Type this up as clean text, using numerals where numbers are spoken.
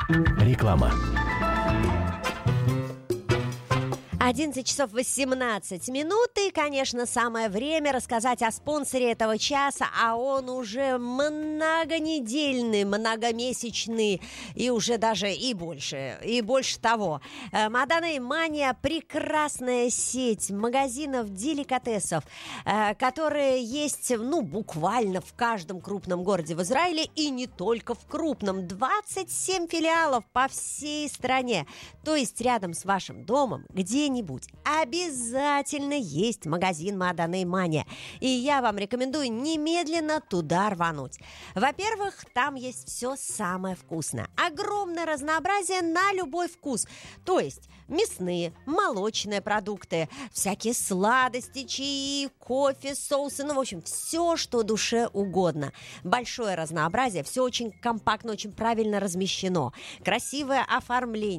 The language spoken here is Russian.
Реклама. 11 часов 18 минут, и, конечно, самое время рассказать о спонсоре этого часа, а он уже многонедельный, многомесячный, и уже даже и больше того. Мадан & Мания – прекрасная сеть магазинов деликатесов, которые есть, буквально в каждом крупном городе в Израиле, и не только в крупном. 27 филиалов по всей стране. То есть рядом с вашим домом, где-нибудь обязательно есть магазин Мадан & Мания. И я вам рекомендую немедленно туда рвануть. Во-первых, там есть все самое вкусное. Огромное разнообразие на любой вкус. То есть мясные, молочные продукты, всякие сладости, чаи, кофе, соусы, в общем, все, что душе угодно. Большое разнообразие, все очень компактно, очень правильно размещено. Красивое оформление.